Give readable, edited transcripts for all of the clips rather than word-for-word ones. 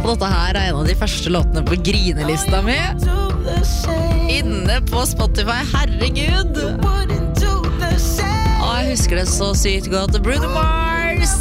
Og dette her en av de første låtene på grinelista mi. Inne på Spotify, herregud. Jeg husker det så sykt godt. Bruno Mars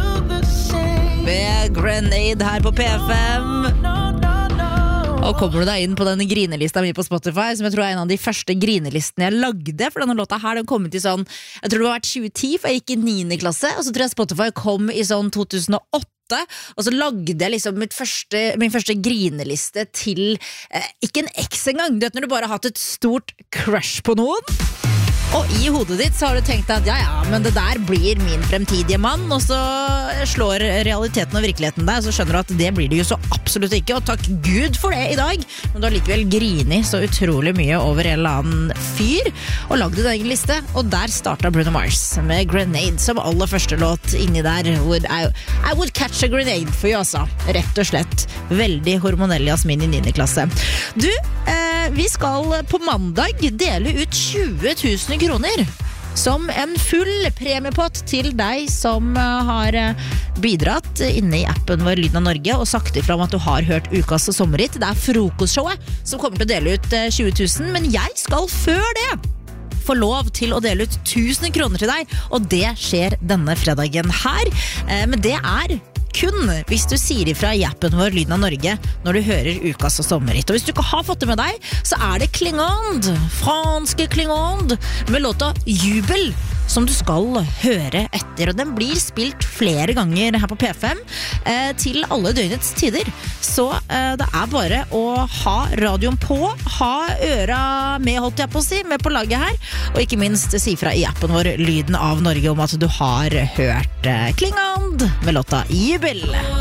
med Grenade her på P5. Og kommer du deg inn på denne grinelista mi på Spotify, som jeg tror en av de første grinelistene jeg lagde, for denne låta her, den kom ut i sånn, jeg tror det var 2010, for jeg gikk i 9. klasse, og så tror jeg Spotify kom i sånn 2008, og så lagde jeg liksom min første grineliste til ikke en eks engang, du vet når du bare har hatt et stort crush på noen. Og i hodet ditt så har du tenkt at ja, men det der blir min fremtidige mann, og så slår realiteten og virkeligheten deg, så skjønner du at det blir det jo så absolutt ikke, og takk Gud for det i dag, men du har likevel grinet så utrolig mye over en eller annen fyr, og lagde din egen liste, og der startet Bruno Mars med Grenade som aller første låt inni der. I would catch a grenade for you, altså. Rett og slett. Veldig hormonell Jasmin i 9. klasse. Du, vi skal på mandag dele ut 20 000 kroner som en full premiepott til deg som har bidratt inne i appen vår Lyden av Norge og sagt ifra om at du har hørt Ukas sommerhit. Det frokostshowet som kommer til å dele ut 20 000, men jeg skal før det få lov til å dele ut 1000 kroner til deg, og det skjer denne fredagen her. Men det kun hvis du sier ifra i appen vår Lyden av Norge når du hører Ukas sommerhit. Og hvis du ikke har fått det med deg, så det Klingande, franske Klingande, med låta Jubel, som du skal høre etter. Og den blir spilt flere ganger her på P5 til alle døgnets tider. Så det bare å ha radioen på, ha øra med, holdt jeg på å si, med på laget her, og ikke minst si fra i appen vår Lyden av Norge om at du har hørt Klingande med låta Jubel.